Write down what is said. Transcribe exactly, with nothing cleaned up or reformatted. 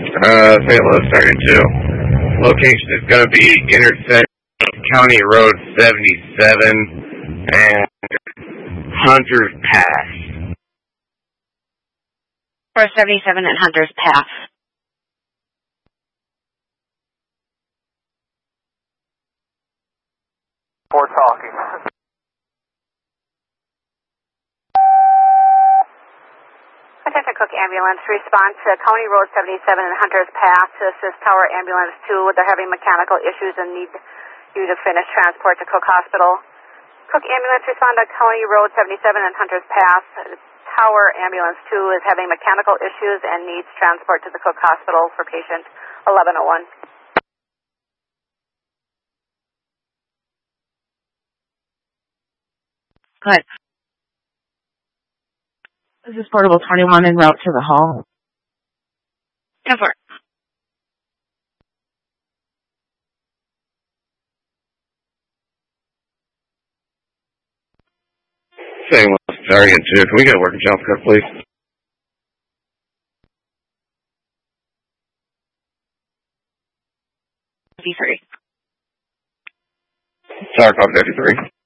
Uh, Saint Louis Target two. Location is going to be intersection County Road seventy-seven and Hunter's Pass. For seventy-seven and Hunter's Pass. For talking. Attention Cook Ambulance, response to County Road seventy-seven and Hunter's Pass. This is Tower Ambulance two. They're having mechanical issues and need you to finish transport to Cook Hospital. Cook Ambulance, respond to County Road seventy-seven and Hunter's Pass. Tower Ambulance two is having mechanical issues and needs transport to the Cook Hospital for patient eleven oh one. Good. This is Portable twenty-one en route to the hall. Go for it. Saint Louis Target two. Can we get a working jump cut, please? fifty-three. Tower Clock fifty-three.